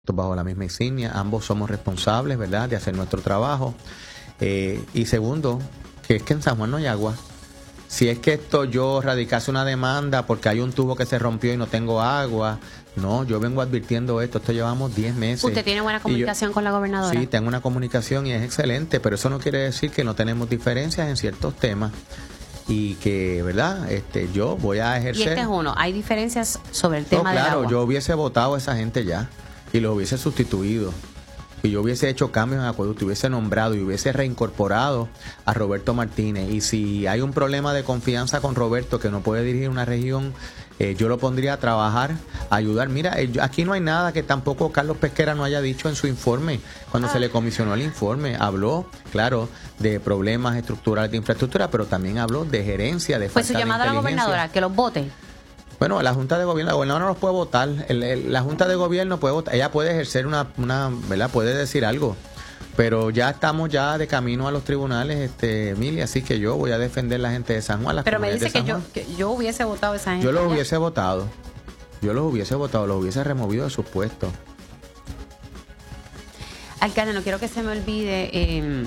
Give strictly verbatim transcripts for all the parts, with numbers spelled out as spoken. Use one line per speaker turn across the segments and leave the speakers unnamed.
bajo la misma insignia, ambos somos responsables, ¿verdad?, de hacer nuestro trabajo. Eh, y segundo, que es que en San Juan no hay agua. Si es que esto yo radicase una demanda porque hay un tubo que se rompió y no tengo agua, no, yo vengo advirtiendo esto, esto llevamos diez meses.
¿Usted tiene buena comunicación yo, con la gobernadora?
Sí, tengo una comunicación y es excelente, pero eso no quiere decir que no tenemos diferencias en ciertos temas y que, ¿verdad?, este, yo voy a ejercer...
Y este es uno, hay diferencias sobre el tema
no,
del
claro,
agua.
Yo hubiese votado a esa gente ya y lo hubiese sustituido. Y yo hubiese hecho cambios en acueducto, hubiese nombrado y hubiese reincorporado a Roberto Martínez. Y si hay un problema de confianza con Roberto que no puede dirigir una región, eh, yo lo pondría a trabajar, a ayudar. Mira, eh, aquí no hay nada que tampoco Carlos Pesquera no haya dicho en su informe. Cuando ah. se le comisionó el informe, habló, claro, de problemas estructurales de infraestructura, pero también habló de gerencia, de
pues
falta de inteligencia. Pues su llamada
a la gobernadora, que los vote.
Bueno, la Junta de Gobierno, la gobernadora no los puede votar. El, el, la Junta de Gobierno puede votar. Ella puede ejercer una, una, ¿verdad? Puede decir algo. Pero ya estamos ya de camino a los tribunales, este, Emilia, así que yo voy a defender a la gente de San Juan. Las
Pero me dice que yo,
Juan.
que yo hubiese votado a esa gente.
Yo los
allá.
hubiese votado. Yo los hubiese votado, los hubiese removido de sus puestos.
Alcalde, no quiero que se me olvide... Eh,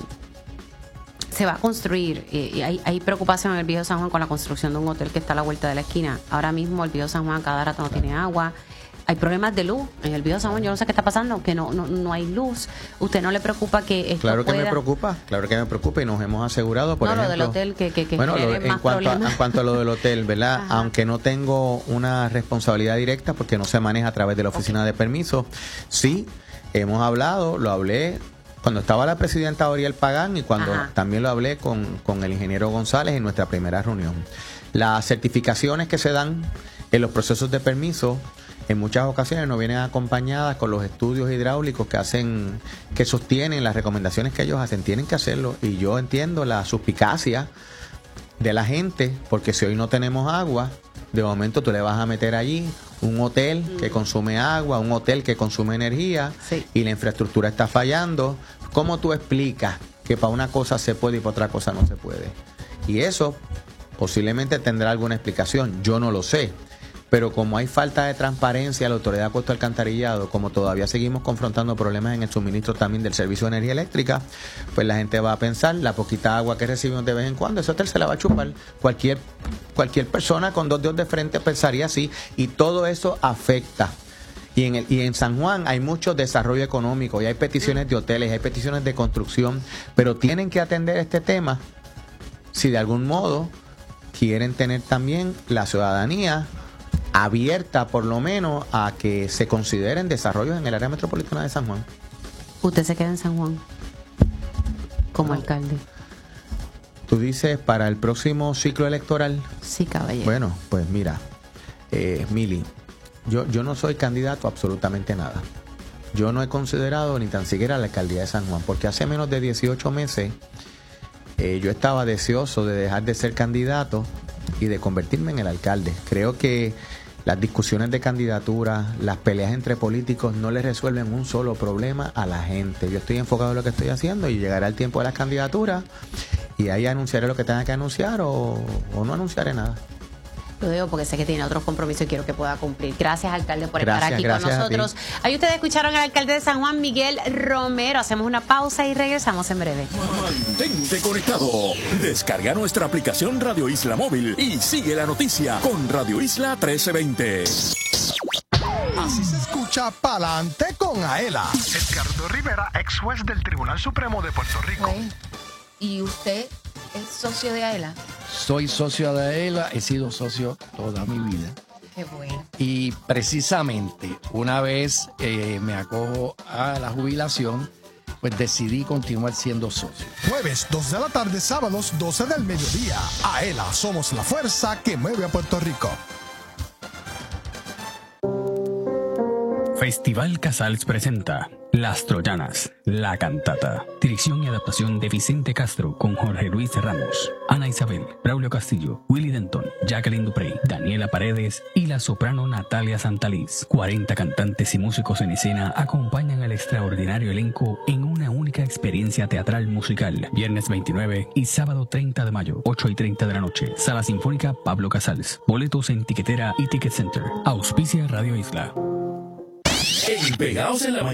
se va a construir, eh, hay, hay preocupación en el Viejo San Juan con la construcción de un hotel que está a la vuelta de la esquina. Ahora mismo el Viejo San Juan cada rato no tiene agua. Hay problemas de luz en el Viejo San Juan. Yo no sé qué está pasando, que no no, no hay luz. ¿Usted no le preocupa que esto
Claro que
pueda...
me preocupa, claro que me preocupa y nos hemos asegurado, por
no,
ejemplo...
lo del hotel que, que, que
bueno, lo, en,
más
cuanto a, en cuanto a lo del hotel, ¿verdad?
Ajá.
Aunque no tengo una responsabilidad directa porque no se maneja a través de la oficina okay. de permiso, sí, hemos hablado, lo hablé... Cuando estaba la presidenta Oriel Pagán y cuando Ajá. también lo hablé con, con el ingeniero González en nuestra primera reunión. Las certificaciones que se dan en los procesos de permiso en muchas ocasiones no vienen acompañadas con los estudios hidráulicos que hacen, que sostienen las recomendaciones que ellos hacen. Tienen que hacerlo y yo entiendo la suspicacia de la gente porque si hoy no tenemos agua, de momento tú le vas a meter allí un hotel que consume agua, un hotel que consume energía sí. y la infraestructura está fallando. ¿Cómo tú explicas que para una cosa se puede y para otra cosa no se puede? Y eso posiblemente tendrá alguna explicación, yo no lo sé. Pero como hay falta de transparencia a la Autoridad de Acueducto y Alcantarillado, como todavía seguimos confrontando problemas en el suministro también del servicio de energía eléctrica, pues la gente va a pensar, la poquita agua que recibimos de vez en cuando, ese hotel se la va a chupar. Cualquier, cualquier persona con dos dedos de frente pensaría así, y todo eso afecta. Y en, el, y en San Juan hay mucho desarrollo económico, y hay peticiones de hoteles, hay peticiones de construcción, pero tienen que atender este tema si de algún modo quieren tener también la ciudadanía abierta por lo menos a que se consideren desarrollos en el área metropolitana de San Juan.
¿Usted se queda en San Juan como no. alcalde?
¿Tú dices para el próximo ciclo electoral?
Sí, caballero.
Bueno, pues mira, eh, Mili, yo, yo no soy candidato a absolutamente nada. Yo no he considerado ni tan siquiera la alcaldía de San Juan, porque hace menos de dieciocho meses eh, yo estaba deseoso de dejar de ser candidato y de convertirme en el alcalde. Creo que las discusiones de candidatura, las peleas entre políticos no le resuelven un solo problema a la gente. Yo estoy enfocado en lo que estoy haciendo y llegará el tiempo de las candidaturas y ahí anunciaré lo que tenga que anunciar o, o no anunciaré nada.
Lo digo porque sé que tiene otros compromisos y quiero que pueda cumplir. Gracias, alcalde, por
gracias,
estar aquí con nosotros. Ahí ustedes escucharon al alcalde de San Juan, Miguel Romero. Hacemos una pausa y regresamos en breve.
Mantente conectado. Descarga nuestra aplicación Radio Isla Móvil y sigue la noticia con Radio Isla trece veinte.
Así se escucha Pa'lante con Aela.
Edgardo Rivera, ex juez del Tribunal Supremo de Puerto Rico.
Bueno, ¿y usted es socio de Aela?
Soy socio de Aela, he sido socio toda mi vida.
Qué bueno.
Y precisamente una vez eh, me acojo a la jubilación, pues decidí continuar siendo socio.
Jueves, dos de la tarde, sábados, doce del mediodía. Aela, somos la fuerza que mueve a Puerto Rico.
Festival Casals presenta Las Troyanas, la cantata. Dirección y adaptación de Vicente Castro con Jorge Luis Ramos, Ana Isabel, Braulio Castillo, Willy Denton, Jacqueline Duprey, Daniela Paredes y la soprano Natalia Santaliz. cuarenta cantantes y músicos en escena acompañan al extraordinario elenco en una única experiencia teatral musical. Viernes veintinueve y sábado treinta de mayo, ocho y treinta de la noche. Sala Sinfónica Pablo Casals. Boletos en Tiquetera y Ticket Center. Auspicia Radio Isla.
En Pegados en la